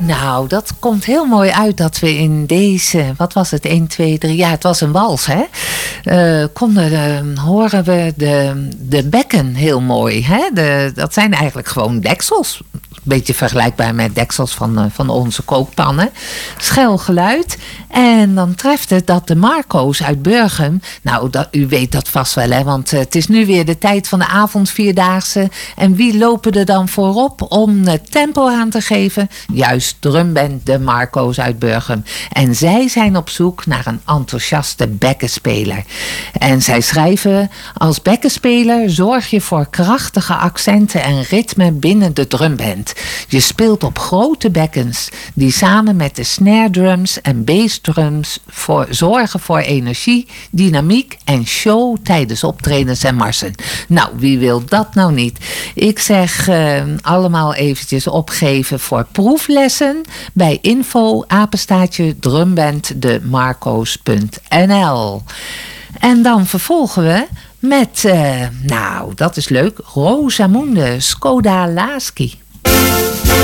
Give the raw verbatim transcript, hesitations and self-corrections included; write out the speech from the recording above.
Nou, dat komt heel mooi uit dat we in deze, wat was het, één, twee, drie, ja, het was een wals, hè? Uh, konden, uh, horen we de, de bekken heel mooi, hè? De, dat zijn eigenlijk gewoon deksels. Beetje vergelijkbaar met deksels van, uh, van onze kookpannen. Schel geluid. En dan treft het dat de Marco's uit Burgum, nou, dat, u weet dat vast wel, hè? Want uh, het is nu weer de tijd van de avondvierdaagse. En wie lopen er dan voorop om het tempo aan te geven? Juist drumband de Marco's uit Burgum. En zij zijn op zoek naar een enthousiaste bekkenspeler. En zij schrijven: als bekkenspeler zorg je voor krachtige accenten en ritme binnen de drumband. Je speelt op grote bekkens die samen met de snare drums en bassdrums voor, zorgen voor energie, dynamiek en show tijdens optredens en marsen. Nou, wie wil dat nou niet? Ik zeg uh, allemaal eventjes opgeven voor proeflessen bij info apenstaartje drumband de marco's punt n l. En dan vervolgen we met, uh, nou, dat is leuk, Rosamunde Skoda Laski.